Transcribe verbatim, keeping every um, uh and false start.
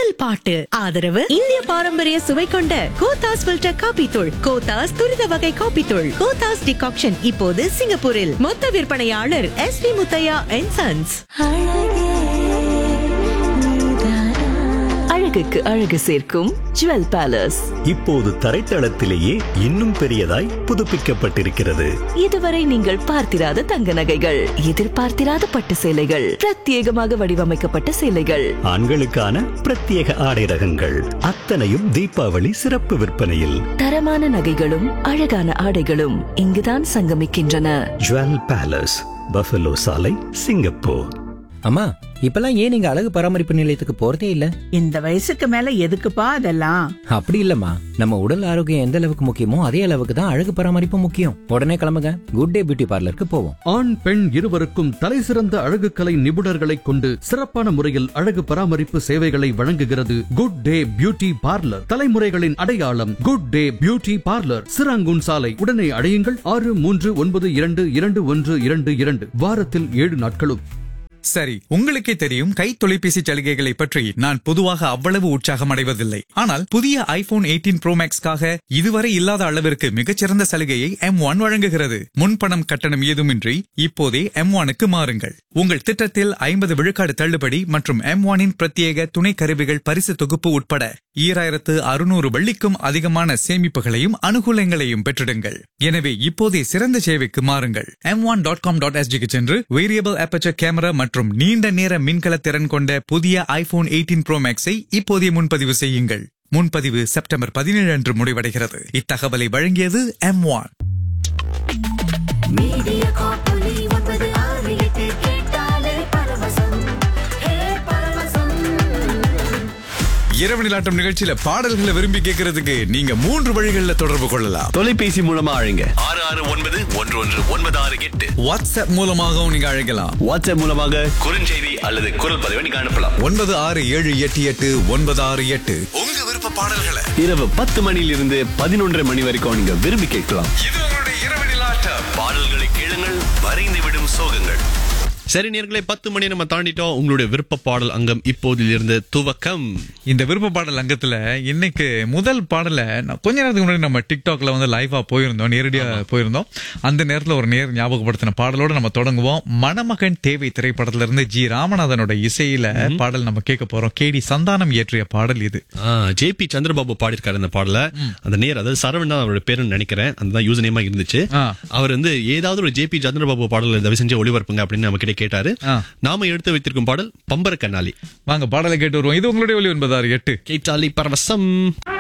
முதல் பாட்டு. ஆதரவு இந்திய பாரம்பரிய சுவை கொண்ட கோத்தாஸ் ஃபில்டர் காபி தூள், கோத்தாஸ் துரித வகை காபி தூள், கோத்தாஸ் டிகாக்ஷன் இப்போது சிங்கப்பூரில். மொத்த விற்பனையாளர் S B Muthiah and sons. அழகுக்கு அழகு சேர்க்கும் ஜுவல் பேலஸ் இப்போது தரைத்தளத்திலேயே இன்னும் பெரியதாய் புதுப்பிக்கப்பட்டிருக்கிறது. இதுவரை நீங்கள் பார்த்திராத தங்க நகைகள், எதிர்பார்த்திராத பட்டு சேலைகள், பிரத்யேகமாக வடிவமைக்கப்பட்ட சேலைகள், ஆண்களுக்கான பிரத்யேக ஆடை ரகங்கள் அத்தனையும் தீபாவளி சிறப்பு விற்பனையில். தரமான நகைகளும் அழகான ஆடைகளும் இங்குதான் சங்கமிக்கின்றன. ஜுவல் பேலஸ், பஃபலோ சாலை, சிங்கப்பூர். அம்மா, இப்பெல்லாம் ஏன் நீங்க அழகு பராமரிப்பு நிலையத்துக்கு போறதே இல்ல? இந்த வயசுக்கு மேல எதுக்குப்பா அதெல்லாம்? அப்படி இல்லம்மா, நம்ம உடல் ஆரோக்கியம் எந்த அளவுக்கு முக்கியமோ அதே அளவுக்கு தான் அழகு பராமரிப்பு முக்கியம். உடனே கிளம்புங்க, குட் டே பியூட்டி பார்லருக்கு போவோம். ஆண் பெண் இருவருக்கும் தலை சிறந்த அழகு கலை நிபுணர்களை கொண்டு சிறப்பான முறையில் அழகு பராமரிப்பு சேவைகளை வழங்குகிறது குட் டே பியூட்டி பார்லர். தலைமுறைகளின் அடையாளம் good day beauty parlour, Serangoon சாலை. உடனே அடையுங்கள் ஆறு மூன்று ஒன்பது இரண்டு இரண்டு ஒன்று இரண்டு இரண்டு. வாரத்தில் ஏழு நாட்களும். சரி, உங்களுக்கே தெரியும், கை தொலைபேசி சலுகைகளை பற்றி நான் பொதுவாக அவ்வளவு உற்சாகம் அடைவதில்லை. ஆனால் புதிய ஐபோன் எயிட்டீன் ப்ரோ மேக்ஸ்க்காக இதுவரை இல்லாத அளவிற்கு மிகச்சிறந்த சலுகையை எம் ஒன் வழங்குகிறது. முன்பணம் கட்டணம் ஏதுமின்றி இப்போதே எம் ஒனுக்கு மாறுங்கள். உங்கள் திட்டத்தில் ஐம்பது விழுக்காடு தள்ளுபடி மற்றும் எம் ஒனின் பிரத்யேக துணை கருவிகள் பரிசு தொகுப்பு உட்பட ஈராயிரத்து அறுநூறு வெள்ளிக்கும் அதிகமான சேமிப்புகளையும் அனுகூலங்களையும் பெற்றிடுங்கள். எனவே இப்போதே சிறந்த சேவைக்கு மாறுங்கள். M one dot com dot எஸ்ஜிக்கு சென்று வேரியபிள் அப்பேச்சர் கேமரா மற்றும் நீண்ட நேர மின்கல திறன் கொண்ட புதிய ஐபோன் எயிட்டீன் ப்ரோ மேக்ஸை இப்போதே முன்பதிவு செய்யுங்கள். முன்பதிவு செப்டம்பர் பதினேழு அன்று முடிவடைகிறது. இத்தகவலை வழங்கியது எம் ஒன். இரவு நிலாட்டம் நிகழ்ச்சியில பாடல்களை விரும்பி கேட்கறதுக்கு நீங்க மூன்று வழிகளில் தொடர்பு கொள்ளலாம். தொலைபேசி மூலமா அழைங்க ஆறு ஆறு ஒன்பது ஒன்று ஒன்று ஒன்பது ஆறு எட்டு. வாட்ஸ்அப் மூலமாகவும் நீங்க அழைக்கலாம். வாட்ஸ்அப் மூலமாக குறுஞ்செய்தி அல்லது குரல் பதிவை நீங்க அனுப்பலாம். ஒன்பது ஆறு ஏழு எட்டு எட்டு ஒன்பது ஆறு எட்டு. உங்க விருப்ப பாடல்களை இரவு பத்து மணியிலிருந்து இருந்து பதினொன்றரை மணி வரைக்கும் நீங்க விரும்பி கேட்கலாம். இது உங்களுடைய இரவு நிலாட்டம். பாடல்களை கேளுங்கள், வரைந்து விடும் சோகங்கள். சரி நேயர்களே, பத்து மணி நம்ம தாண்டிட்டோம். உங்களுடைய விருப்ப பாடல் அங்கம் இப்போதிலிருந்து துவக்கம். இந்த விருப்ப பாடல் அங்கத்துல இன்னைக்கு முதல் பாடல கொஞ்ச நேரத்துக்கு முன்னாடி நம்ம டிக்டாக்ல வந்து லைவா போயிருந்தோம், நேரடியா போயிருந்தோம். அந்த நேரத்துல ஒரு நேர் ஞாபகப்படுத்தின பாடலோட நம்ம தொடங்குவோம். மணமகன் தேவை திரைப்படத்துல இருந்து ஜி ராமநாதனோட இசையில பாடல் நம்ம கேட்க போறோம். கேடி சந்தானம் இயற்றிய பாடல் இது. ஜே பி சந்திரபாபு பாடியிருக்காரு இந்த பாடல. அந்த நேர், அதாவது சரவணன் தான் அவரோட பேருன்னு நினைக்கிறேன், அதுதான் யூஸ் நேமா இருந்துச்சு. அவர் வந்து ஏதாவது ஒரு ஜே பி சந்திரபாபு பாடல் தயவு செஞ்சு ஒளிபரப்புங்க அப்படின்னு நம்ம கிட்ட கேட்டாரு. நாம எடுத்து வைத்திருக்கும் பாடல் பம்பர கண்ணாலி. வாங்க பாடலை கேட்டு வருவோம். இது உங்களுடைய ஒலி ஒன்பது ஆறு எட்டு. கேட்டாலி பரவசம்.